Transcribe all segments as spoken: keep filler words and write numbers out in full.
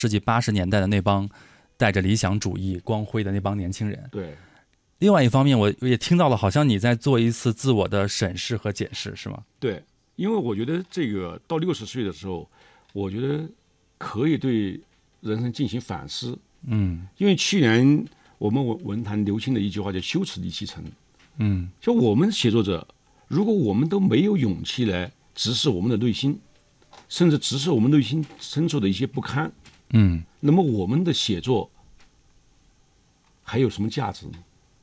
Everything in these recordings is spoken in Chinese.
世纪八十年代的那帮带着理想主义光辉的那帮年轻人。 对。 另外一方面，我也听到了，好像你在做一次自我的审视和检视，是吗？ 对，因为我觉得这个到六十岁的时候，我觉得可以对人生进行反思。 嗯， 因为去年我们文文坛流行的一句话叫"羞耻离其层"。 嗯， 就我们写作者，如果我们都没有勇气来直视我们的内心，甚至直视我们内心深处的一些不堪， 嗯， 那么我们的写作还有什么价值呢？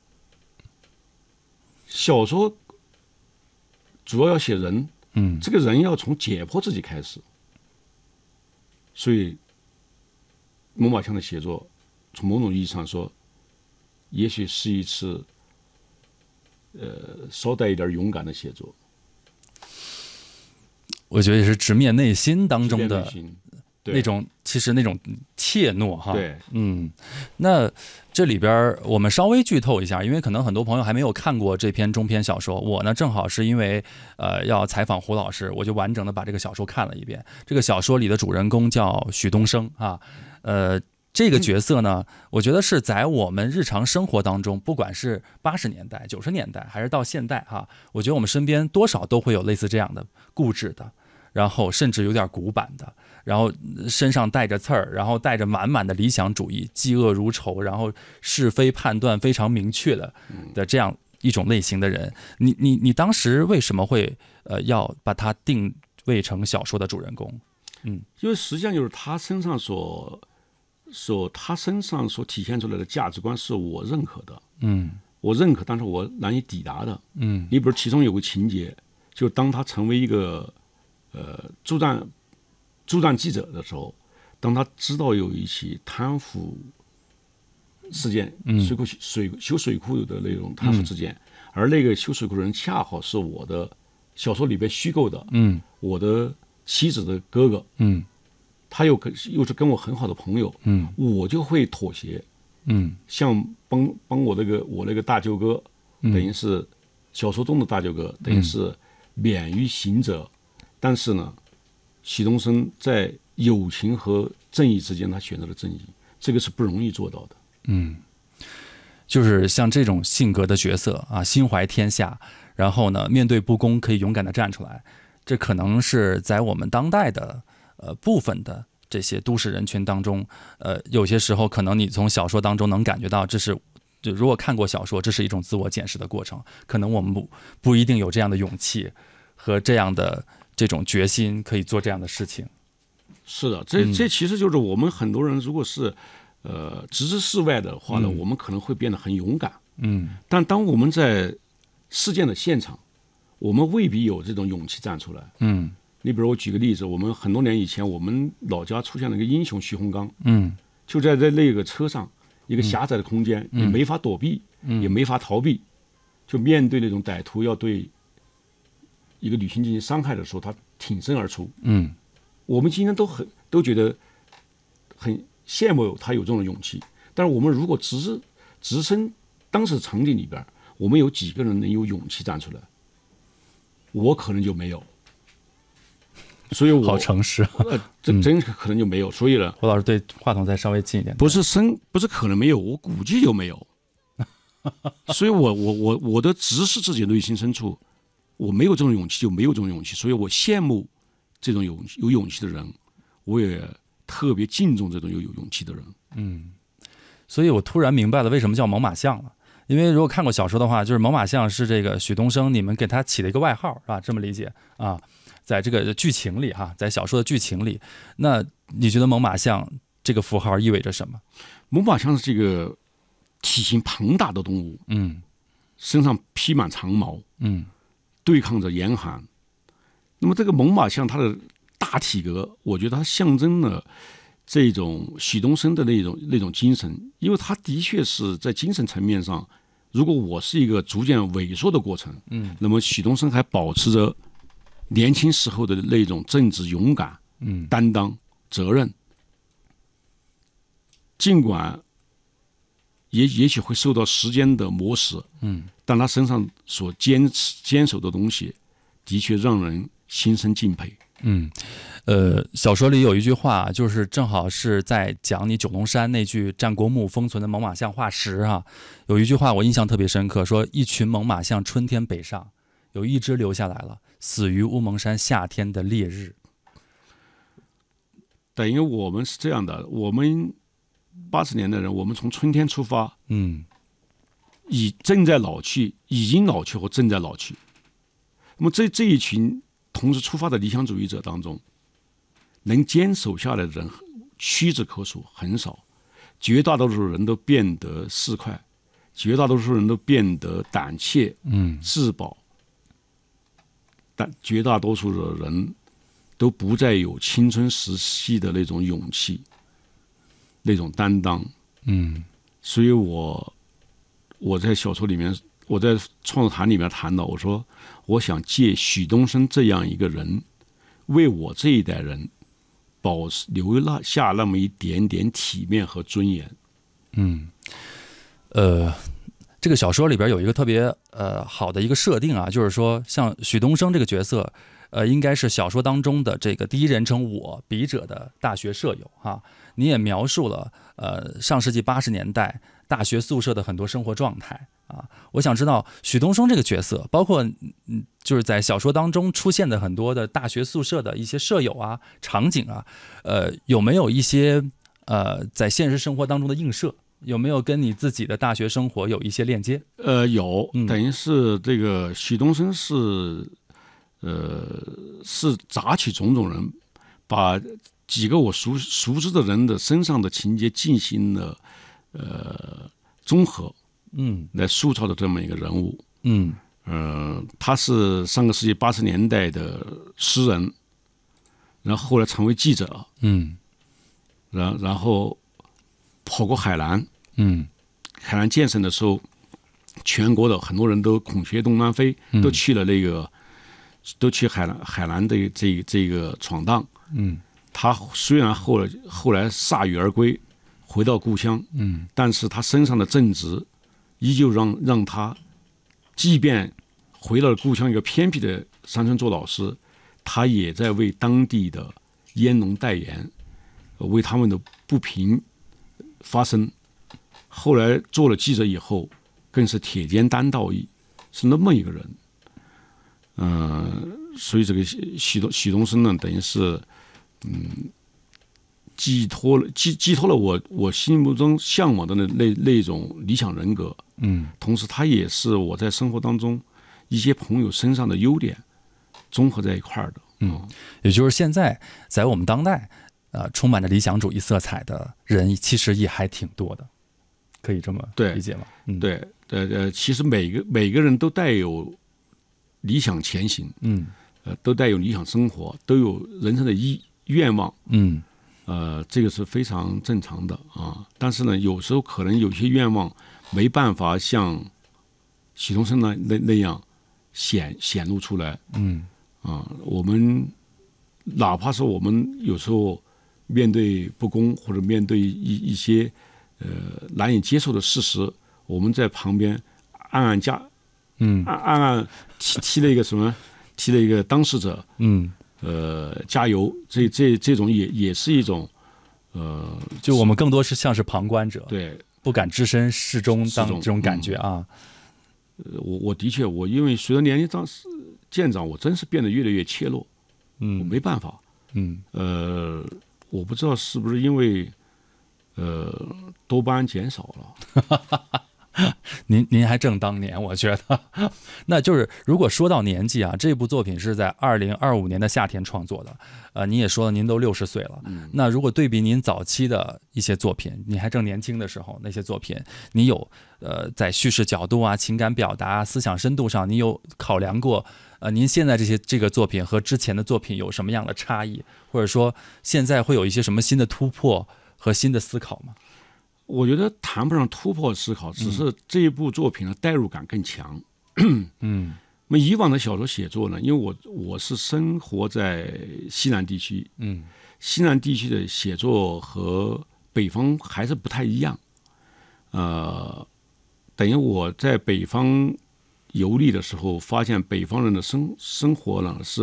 小说主要要写人， 嗯， 这个人要从解剖自己开始。所以，猛犸象的写作，从某种意义上说，也许是一次，呃，稍带一点勇敢的写作。 我觉得也是直面内心当中的那种，其实那种怯懦哈。 对， 嗯，那这里边我们稍微剧透一下，因为可能很多朋友还没有看过这篇中篇小说。我呢，正好是因为呃要采访胡老师，我就完整的把这个小说看了一遍。这个小说里的主人公叫许东升啊，呃。这个角色呢，我觉得是在我们日常生活当中，不管是八十年代、九十年代，还是到现代哈，我觉得我们身边多少都会有类似这样的固执的，然后甚至有点古板的，然后身上带着刺儿，然后带着满满的理想主义，嫉恶如仇，然后是非判断非常明确的的这样一种类型的人。你你你当时为什么会呃要把他定位成小说的主人公？嗯， 因为实际上就是他身上所。所他身上所体现出来的价值观是我认可的， 嗯， 我认可，但是我难以抵达的， 嗯。 你比如其中有个情节，就当他成为一个呃驻站驻站记者的时候，当他知道有一起贪腐事件， 嗯， 水库水修水库的那种贪腐事件，嗯，而那个修水库的人恰好是我的小说里边虚构的， 嗯， 我的妻子的哥哥， 嗯。 他又又是跟我很好的朋友， 嗯， 我就会妥协， 嗯， 像帮帮我那个我那个大舅哥， 嗯， 等于是小说中的大舅哥，等于是免于刑责，嗯，但是呢，许东升在友情和正义之间，他选择了正义，这个是不容易做到的。 嗯，就是像这种性格的角色啊，心怀天下，然后呢，面对不公可以勇敢地站出来，这可能是在我们当代的。呃，部分的这些都市人群当中，呃，有些时候可能你从小说当中能感觉到，这是就如果看过小说，这是一种自我检视的过程。可能我们不不一定有这样的勇气和这样的这种决心，可以做这样的事情。 是的，这这其实就是我们很多人如果是呃置之事外的话呢，嗯，我们可能会变得很勇敢。 嗯， 但当我们在事件的现场，我们未必有这种勇气站出来。 嗯。 你比如我举个例子，我们很多年以前，我们老家出现了一个英雄徐洪刚， 嗯， 就在在那个车上，一个狭窄的空间， 嗯， 也没法躲避， 嗯， 也没法逃避，就面对那种歹徒要对一个女性进行伤害的时候，他挺身而出。 嗯， 我们今天都很都觉得很羡慕他有这种勇气，但是我们如果直直身当时场景里边，我们有几个人能有勇气站出来？我可能就没有。所以我好诚实， 呃，这真可能就没有。所以呢， 胡老师对话筒再稍微近一点。 不是生，不是可能没有，我估计就没有。所以我我我我的直视自己内心深处，我没有这种勇气，就没有这种勇气。所以我羡慕这种有有勇气的人，我也特别敬重这种有有勇气的人。 嗯，所以我突然明白了为什么叫猛犸象了。因为如果看过小说的话，就是猛犸象是这个许东升你们给他起了一个外号，是吧？这么理解啊？在这个剧情里哈，在小说的剧情里，那你觉得猛犸象这个符号意味着什么？ 猛犸象是这个体型庞大的动物， 嗯， 身上披满长毛， 嗯， 对抗着严寒。那么这个猛犸象它的大体格，我觉得它象征了这种许东升的那种那种精神，因为他的确是在精神层面上，如果我是一个逐渐萎缩的过程， 嗯， 那么许东升还保持着年轻时候的那种正直、勇敢、 嗯， 担当、责任，尽管也也许会受到时间的磨蚀， 嗯， 但他身上所坚持坚守的东西，的确让人心生敬佩。 嗯，呃，小说里有一句话，就是正好是在讲你九龙山那具战国墓封存的猛犸象化石啊。有一句话我印象特别深刻，说一群猛犸象春天北上，有一只留下来了，死于乌蒙山夏天的烈日。 等于我们是这样的，我们八十年代人，我们从春天出发， 嗯， 已正在老去，已经老去或正在老去。那么这这一群同时出发的理想主义者当中，能坚守下来的人屈指可数，很少。绝大多数人都变得市侩，绝大多数人都变得胆怯、 嗯， 自保，但绝大多数的人都不再有青春时期的那种勇气、那种担当。 嗯， 所以我我在小说里面，我在创作谈里面谈到，我说我想借许东升这样一个人，为我这一代人保留下那么一点点体面和尊严。 嗯，呃，这个小说里边有一个特别呃好的一个设定啊，就是说像许东升这个角色，呃，应该是小说当中的这个第一人称我笔者的大学舍友哈、啊。你也描述了呃上世纪八十年代大学宿舍的很多生活状态啊。我想知道许东升这个角色，包括嗯就是在小说当中出现的很多的大学宿舍的一些舍友啊、场景啊，呃，有没有一些呃在现实生活当中的映射？有没有跟你自己的大学生活有一些链接？ 呃，有， 嗯等于是这个许东升是，呃，是杂取种种人，把几个我熟熟知的人的身上的情节进行了呃综合， 嗯来塑造的这么一个人物。 嗯呃，他是上个世纪八十年代的诗人，然后后来成为记者， 嗯然然后跑过海南。 嗯海南建省的时候，全国的很多人都孔雀东南飞，都去了那个，都去海南海南的这这个闯荡。 嗯他虽然后来后来铩羽而归，回到故乡， 嗯但是他身上的正直，依旧让让他，即便回到了故乡一个偏僻的山村做老师，他也在为当地的烟农代言，为他们的不平发声。后来做了记者以后，更是铁肩担道义，是那么一个人。嗯、呃，所以这个许东许东升呢，等于是，嗯，寄托了寄寄托了我我心目中向往的那那那种理想人格。 嗯， 同时他也是我在生活当中一些朋友身上的优点综合在一块儿的。 嗯，也就是现在在我们当代，呃，充满着理想主义色彩的人，其实也还挺多的。可以这么理解吗？嗯， 对，呃呃，其实每个每个人都带有理想前行， 嗯， 呃，都带有理想生活，都有人生的意愿望， 嗯， 呃，这个是非常正常的啊。但是呢，有时候可能有些愿望没办法像许东升那那那样显显露出来， 嗯， 啊，我们哪怕是我们有时候面对不公或者面对一一些。呃，难以接受的事实，我们在旁边暗暗加， 嗯， 暗暗暗提提了一个什么，提了一个当事者， 嗯， 呃，加油，这这这种也也是一种，呃， 就我们更多是像是旁观者， 对， 不敢置身事中当事中这种感觉啊。 嗯、我我的确，我因为随着年龄长渐长，我真是变得越来越怯懦， 嗯， 我没办法， 嗯， 呃，我不知道是不是因为。呃，多巴胺减少了。 您您还正当年，我觉得，那就是如果说到年纪啊，这部作品是在二零二五年的夏天创作的，呃，您也说了您都六十岁了， 嗯， 那如果对比您早期的一些作品，你还正年轻的时候那些作品，你有呃在叙事角度啊、情感表达、思想深度上，你有考量过？呃，您现在这些这个作品和之前的作品有什么样的差异，或者说现在会有一些什么新的突破？和新的思考吗？ 我觉得谈不上突破思考，只是这一部作品的代入感更强。 嗯， 那么以往的小说写作呢，因为我我是生活在西南地区， 嗯， 西南地区的写作和北方还是不太一样。呃，等于我在北方游历的时候，发现北方人的生生活呢是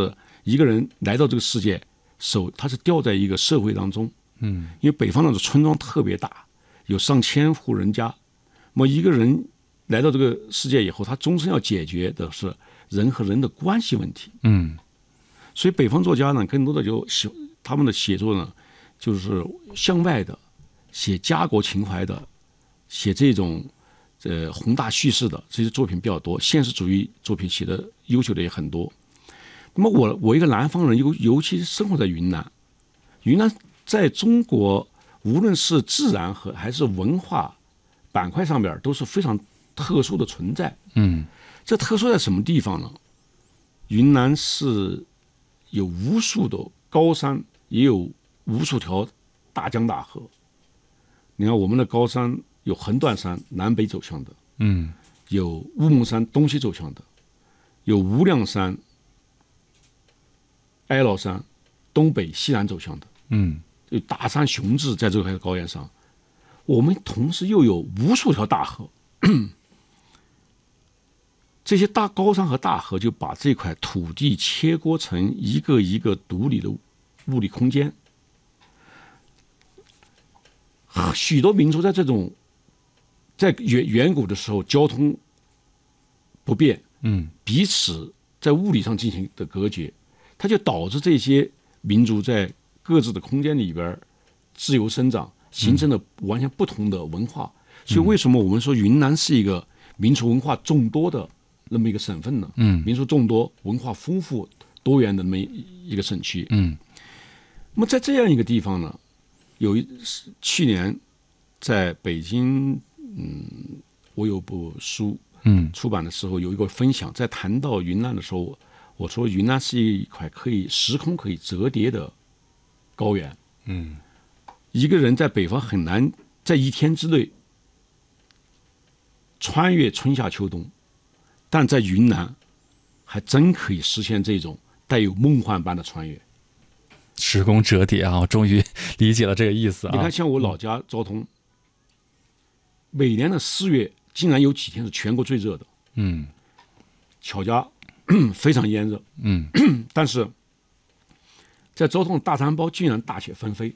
一个人来到这个世界，手他是掉在一个社会当中， 嗯， 因为北方的村庄特别大，有上千户人家，那么一个人来到这个世界以后，他终身要解决的是人和人的关系问题， 嗯， 所以北方作家呢，更多的就写他们的写作呢，就是向外的，写家国情怀的，写这种呃宏大叙事的这些作品比较多，现实主义作品写的优秀的也很多。那么我我一个南方人，尤尤其是生活在云南，云南在中国无论是自然和还是文化板块上面都是非常特殊的存在。 嗯， 这特殊在什么地方呢？云南是有无数的高山，也有无数条大江大河。你看我们的高山有横断山南北走向的， 嗯， 有乌蒙山东西走向的，有无量山、哀牢山东北西南走向的， 嗯， 有大山雄峙在这块高原上。我们同时又有无数条大河，这些大高山和大河就把这块土地切割成一个一个独立的物理空间。许多民族在这种在远远古的时候交通不便， 嗯， 彼此在物理上进行的隔绝，它就导致这些民族在各自的空间里边自由生长，形成了完全不同的文化。所以为什么我们说云南是一个民族文化众多的那么一个省份呢？ 嗯， 民族众多、文化丰富多元的那么一个省区。 嗯， 那么在这样一个地方呢，有一去年在北京，嗯，我有部书，嗯，出版的时候有一个分享，在谈到云南的时候，我说云南是一块可以时空可以折叠的高原。 嗯， 一个人在北方很难在一天之内穿越春夏秋冬，但在云南还真可以实现这种带有梦幻般的穿越。 时空折叠啊，我终于理解了这个意思啊。 你看，像我老家昭通，每年的四月竟然有几天是全国最热的， 嗯， 巧家非常炎热， 嗯， 但是在昭通大山包竟然大雪纷飞，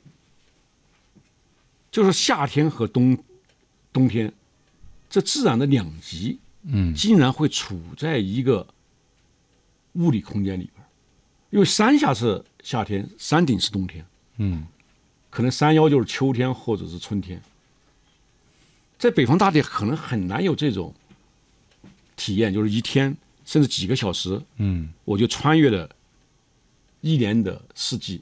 就是夏天和冬冬天这自然的两极， 嗯， 竟然会处在一个物理空间里边，因为山下是夏天，山顶是冬天， 嗯， 可能山腰就是秋天或者是春天。在北方大地可能很难有这种体验，就是一天甚至几个小时， 嗯， 我就穿越了一年的四季。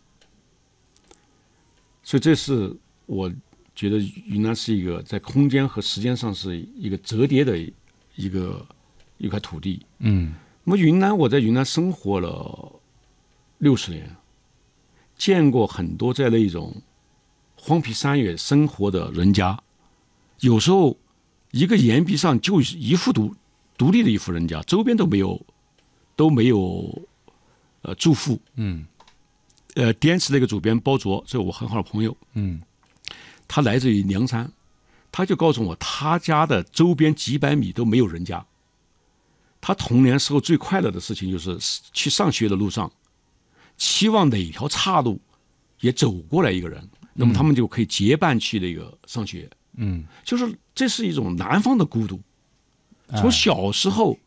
所以这是我觉得云南是一个在空间和时间上是一个折叠的一个一块土地。 嗯， 那么云南，我在云南生活了六十年，见过很多在那种荒僻山野生活的人家，有时候一个岩壁上就一户独独立的一户人家，周边都没有都没有呃住户。 嗯， 呃，滇池那个主编包卓，这是我很好的朋友。 嗯， 他来自于凉山，他就告诉我，他家的周边几百米都没有人家。他童年时候最快乐的事情就是去上学的路上，期望哪条岔路也走过来一个人，那么他们就可以结伴去那个上学。 嗯， 就是这是一种南方的孤独。从小时候，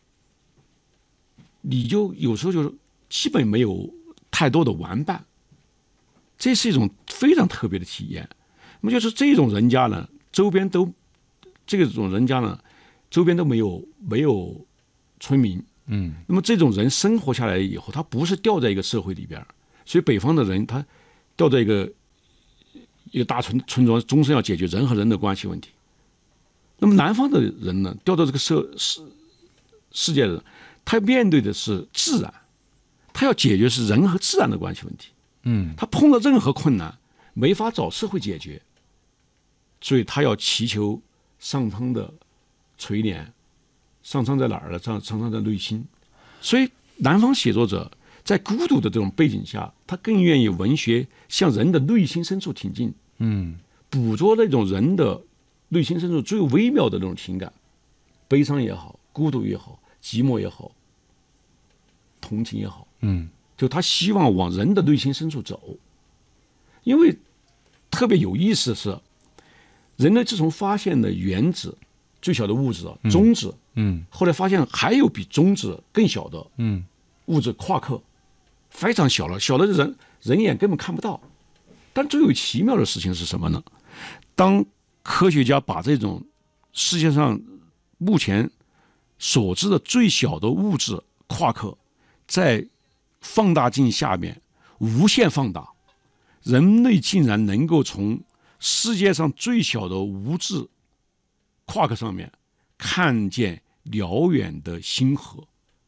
你就有时候就是基本没有太多的玩伴，这是一种非常特别的体验。那么就是这种人家呢，周边都这种人家呢，周边都没有没有村民。 嗯， 那么这种人生活下来以后，他不是掉在一个社会里边，所以北方的人他掉在一个一个大村村庄，终身要解决人和人的关系问题。那么南方的人呢，掉到这个社世世界的人，他面对的是自然，他要解决是人和自然的关系问题。 嗯， 他碰到任何困难，没法找社会解决，所以他要祈求上苍的垂怜。上苍在哪儿呢？上上苍在内心。所以南方写作者在孤独的这种背景下，他更愿意文学向人的内心深处挺进， 嗯， 捕捉那种人的内心深处最微妙的那种情感，悲伤也好，孤独也好，寂寞也好，同情也好， 嗯， 就他希望往人的内心深处走。因为特别有意思的是，人类自从发现了原子最小的物质啊，中子， 嗯， 后来发现还有比中子更小的嗯物质夸克，非常小了，小的人人眼根本看不到。但最有奇妙的事情是什么呢？当科学家把这种世界上目前所知的最小的物质夸克，在放大镜下面无限放大，人类竟然能够从世界上最小的无质夸克上面看见辽远的星河。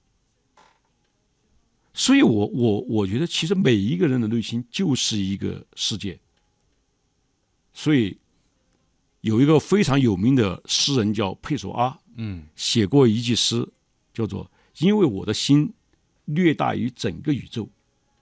所以我我我觉得其实每一个人的内心就是一个世界。所以有一个非常有名的诗人叫佩索阿， 嗯， 写过一句诗叫做因为我的心略大于整个宇宙。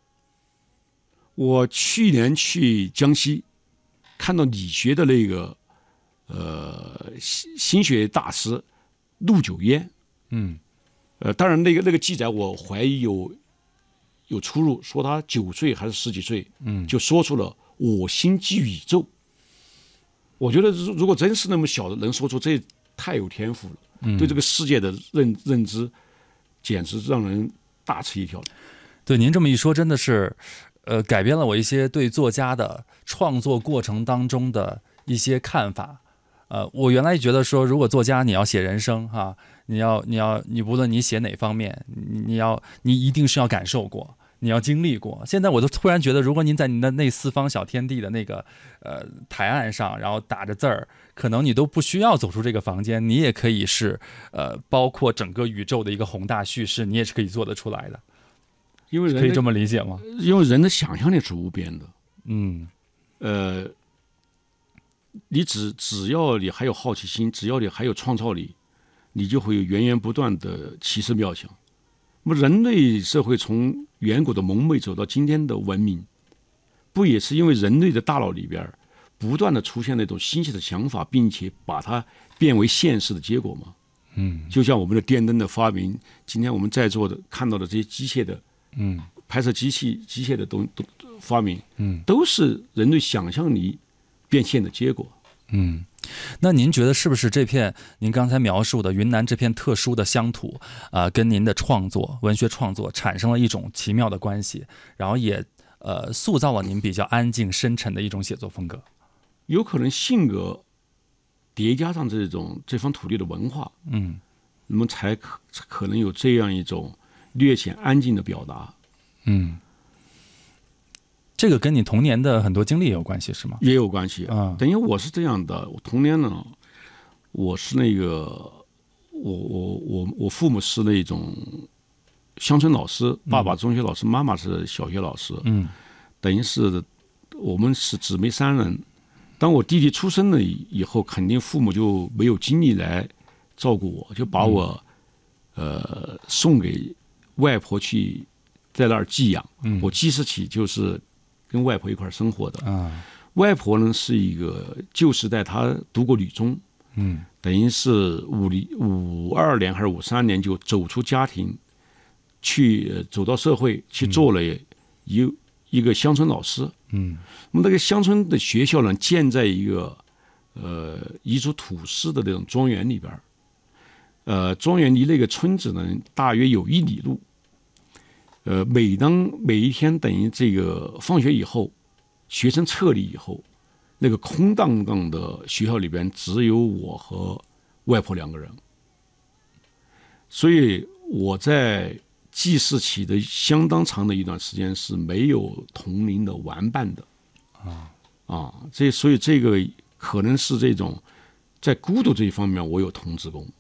我去年去江西看到理学的那个呃心学大师陆九渊， 嗯， 呃，当然那个那个记载我怀疑有有出入，说他九岁还是十几岁， 嗯， 就说出了我心即宇宙。我觉得如如果真是那么小的能说出这，太有天赋了，嗯，对这个世界的认认知简直让人大吃一跳。 对，您这么一说，真的是，呃，改变了我一些对作家的创作过程当中的一些看法。呃，我原来觉得说，如果作家你要写人生哈，你要你要你无论你写哪方面，你你要你一定是要感受过，你要经历过。现在我都突然觉得，如果您在您的那四方小天地的那个呃台案上，然后打着字儿，可能你都不需要走出这个房间，你也可以是呃包括整个宇宙的一个宏大叙事，你也是可以做得出来的。 因为人可以这么理解吗？ 因为人的想象力是无边的。 嗯， 呃，你只只要你还有好奇心，只要你还有创造力，你就会有源源不断的奇思妙想。那么人类社会从远古的蒙昧走到今天的文明，不也是因为人类的大脑里边不断的出现那种新奇的想法，并且把它变为现实的结果吗？ 嗯， 就像我们的电灯的发明，今天我们在座的看到的这些机械的， 嗯， 拍摄机器机械的东东发明， 嗯， 都是人类想象力变现的结果。 嗯，那您觉得是不是这片您刚才描述的云南这片特殊的乡土啊、呃，跟您的创作文学创作产生了一种奇妙的关系，然后也呃塑造了您比较安静深沉的一种写作风格？ 有可能性格叠加上这种这方土地的文化， 嗯， 那么才可可能有这样一种略显安静的表达。 嗯，这个跟你童年的很多经历也有关系是吗？ 也有关系啊。 等于我是这样的，我童年呢，我是那个，我我我我父母是那种乡村老师，爸爸中学老师，妈妈是小学老师。 嗯， 等于是我们是姊妹三人。当我弟弟出生了以后，肯定父母就没有精力来照顾我，就把我、嗯、呃送给外婆去在那儿寄养。 嗯， 我记事起就是跟外婆一块儿生活的。 啊， 外婆呢是一个旧时代，她读过女中， 嗯， 等于是五零五二年还是五三年就走出家庭，去、呃、走到社会去做了一、嗯、一个乡村老师。 嗯， 那么那个乡村的学校呢，建在一个呃彝族土司的那种庄园里边，呃，庄园离那个村子呢大约有一里路。呃，每当每一天等于这个放学以后，学生撤离以后，那个空荡荡的学校里边只有我和外婆两个人，所以我在记事起的相当长的一段时间是没有同龄的玩伴的啊啊，这所以这个可能是这种在孤独这一方面我有童子功。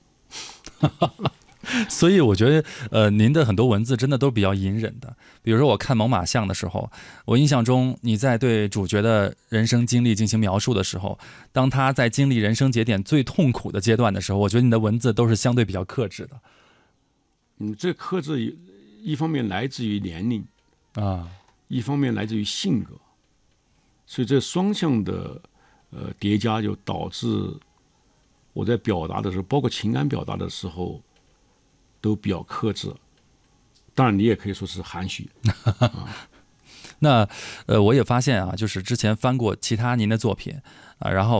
所以我觉得，呃，您的很多文字真的都比较隐忍的。比如说，我看《猛犸象》的时候，我印象中你在对主角的人生经历进行描述的时候，当他在经历人生节点最痛苦的阶段的时候，我觉得你的文字都是相对比较克制的。 嗯，这克制一方面来自于年龄啊， 一方面来自于性格，所以这双向的呃叠加，就导致我在表达的时候，包括情感表达的时候，都比较克制。 当然你也可以说是含蓄。 那呃，我也发现啊，就是之前翻过其他您的作品啊，然后